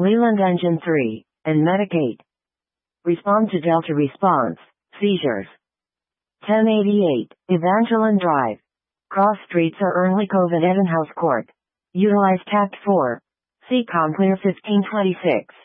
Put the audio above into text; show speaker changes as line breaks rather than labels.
Leland Engine 3, and Medic 8. Respond to Delta response, seizures. 1088, Evangeline Drive. Cross streets are Ernley Cove and Edenhouse Court. Utilize Tact 4. See ComClear 1526.